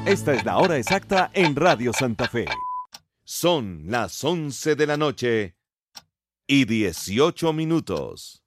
Esta es la hora exacta en Radio Santa Fe. Son las 11 de la noche y 18 minutos.